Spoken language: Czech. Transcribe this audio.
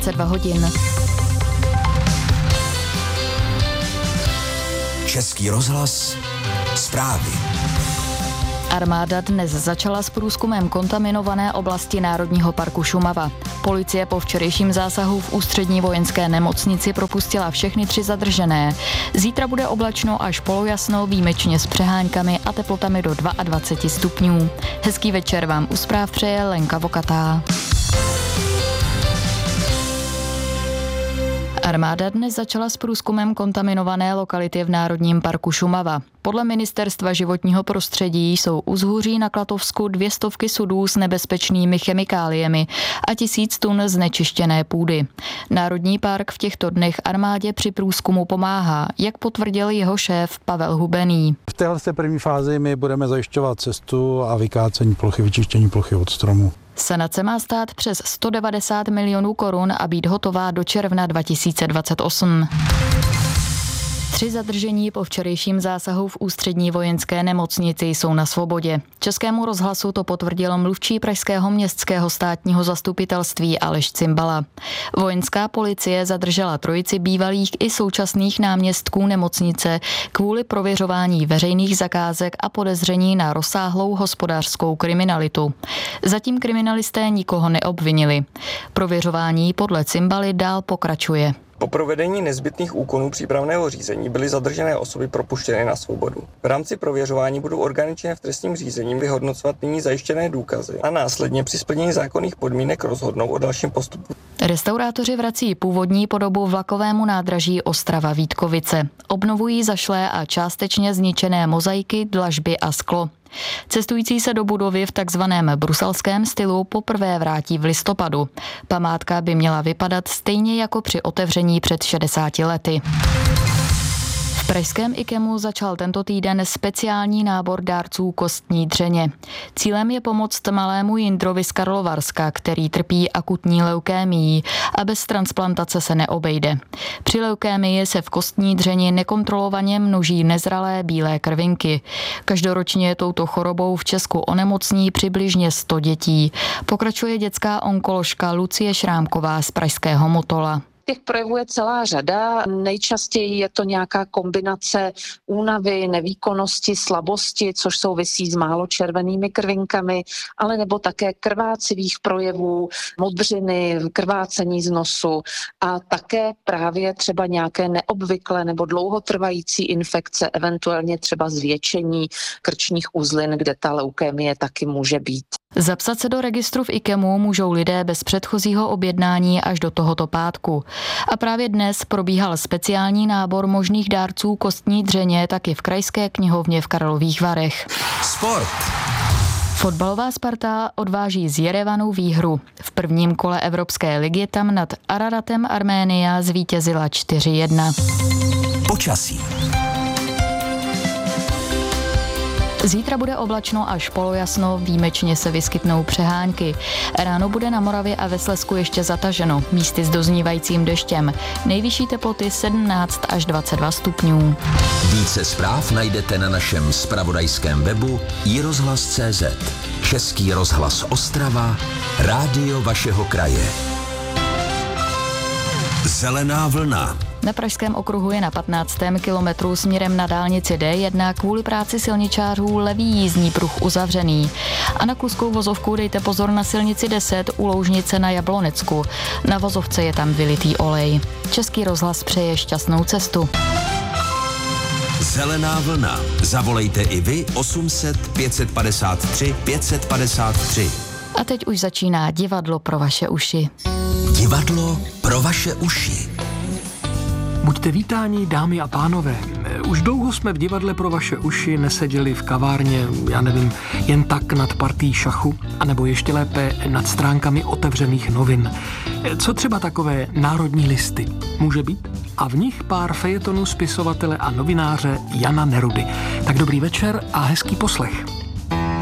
22 hodin. Český rozhlas, zprávy. Armáda dnes začala s průzkumem kontaminované oblasti Národního parku Šumava. Policie po včerejším zásahu v ústřední vojenské nemocnici propustila všechny 3 zadržené. Zítra bude oblačno až polojasno, výjimečně s přeháňkami a teplotami do 22 stupňů. Hezký večer vám u zpráv přeje Lenka Vokatá. Armáda dnes začala s průzkumem kontaminované lokality v Národním parku Šumava. Podle Ministerstva životního prostředí jsou u Zhuří na Klatovsku 200 sudů s nebezpečnými chemikáliemi a 1000 tun znečištěné půdy. Národní park v těchto dnech armádě při průzkumu pomáhá, jak potvrdil jeho šéf Pavel Hubený. V téhle první fázi my budeme zajišťovat cestu a vykácení plochy, vyčištění plochy od stromů. Sanace má stát přes 190 milionů korun a být hotová do června 2028. 3 zadržení po včerejším zásahu v ústřední vojenské nemocnici jsou na svobodě. Českému rozhlasu to potvrdil mluvčí pražského městského státního zastupitelství Aleš Cimbala. Vojenská policie zadržela 3 bývalých i současných náměstků nemocnice kvůli prověřování veřejných zakázek a podezření na rozsáhlou hospodářskou kriminalitu. Zatím kriminalisté nikoho neobvinili. Prověřování podle Cimbaly dál pokračuje. Po provedení nezbytných úkonů přípravného řízení byly zadržené osoby propuštěny na svobodu. V rámci prověřování budou orgány činné v trestním řízení vyhodnocovat nyní zajištěné důkazy a následně při splnění zákonných podmínek rozhodnou o dalším postupu. Restaurátoři vrací původní podobu vlakovému nádraží Ostrava-Vítkovice. Obnovují zašlé a částečně zničené mozaiky, dlažby a sklo. Cestující se do budovy v takzvaném bruselském stylu poprvé vrátí v listopadu. Památka by měla vypadat stejně jako při otevření před 60 lety. V pražském IKEMu začal tento týden speciální nábor dárců kostní dřeně. Cílem je pomoct malému Jindrovi z Karlovarska, který trpí akutní leukémií a bez transplantace se neobejde. Při leukémii se v kostní dřeni nekontrolovaně množí nezralé bílé krvinky. Každoročně touto chorobou v Česku onemocní přibližně 100 dětí. Pokračuje dětská onkoložka Lucie Šrámková z pražského Motola. Těch projevů je celá řada. Nejčastěji je to nějaká kombinace únavy, nevýkonnosti, slabosti, což souvisí s málo červenými krvinkami, ale nebo také krvácivých projevů, modřiny, krvácení z nosu a také právě třeba nějaké neobvyklé nebo dlouhotrvající infekce, eventuálně třeba zvětšení krčních uzlin, kde ta leukémie taky může být. Zapsat se do registru v IKEMu můžou lidé bez předchozího objednání až do tohoto pátku. A právě dnes probíhal speciální nábor možných dárců kostní dřeně taky v Krajské knihovně v Karlových Varech. Sport. Fotbalová Sparta odváží z Jerevanu výhru. V prvním kole Evropské ligy tam nad Araratem Arménia zvítězila 4-1. Počasí. Zítra bude oblačno až polojasno, výjimečně se vyskytnou přehánky. Ráno bude na Moravě a ve Slezsku ještě zataženo, místy s doznívajícím deštěm. Nejvyšší teploty 17 až 22 stupňů. Více zpráv najdete na našem zpravodajském webu iRozhlas.cz. Český rozhlas Ostrava, rádio vašeho kraje. Zelená vlna. Na Pražském okruhu je na 15. kilometru směrem na dálnici D1 kvůli práci silničářů levý jízdní pruh uzavřený. A na Kluskou vozovku dejte pozor na silnici 10 u Loužnice na Jablonecku. Na vozovce je tam vylitý olej. Český rozhlas přeje šťastnou cestu. Zelená vlna. Zavolejte i vy 800 553 553. A teď už začíná divadlo pro vaše uši. Divadlo pro vaše uši. Buďte vítáni, dámy a pánové. Už dlouho jsme v divadle pro vaše uši neseděli v kavárně, já nevím, jen tak nad partí šachu, anebo ještě lépe nad stránkami otevřených novin. Co třeba takové národní listy? Může být? A v nich pár fejetonů spisovatele a novináře Jana Nerudy. Tak dobrý večer a hezký poslech.